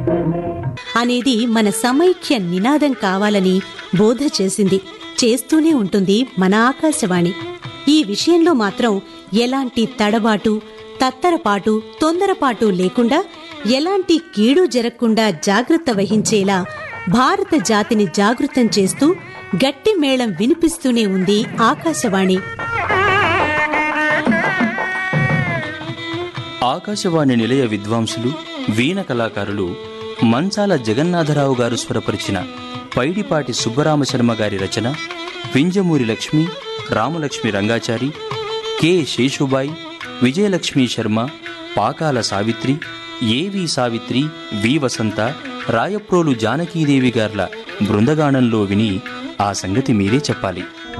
అనేది మన సమైక్య నినాదం కావాలని బోధ చేసింది, చేస్తూనే ఉంటుంది మన ఆకాశవాణి. ఈ విషయంలో మాత్రం ఎలాంటి తడబాటు, తత్తరపాటు, తొందరపాటు లేకుండా, ఎలాంటి కీడు జరగకుండా జాగ్రత్త వహించేలా భారత జాతిని జాగృతం చేస్తూ గట్టి మేళం వినిపిస్తూనే ఉంది ఆకాశవాణి. ఆకాశవాణి నిలయ విద్వాంసులు, వీణ కళాకారులు మంచాల జగన్నాథరావు గారు స్వరపరిచిన పైడిపాటి సుబ్బరామశర్మ గారి రచన, వింజమూరి లక్ష్మి, రామలక్ష్మి రంగాచారి, కె శేషుబాయి, విజయలక్ష్మీ శర్మ, పాకాల సావిత్రి, ఏవి సావిత్రి, వి వసంత, రాయప్రోలు జానకీదేవి గార్ల బృందగానంలో విని ఆ సంగతి మీరే చెప్పాలి.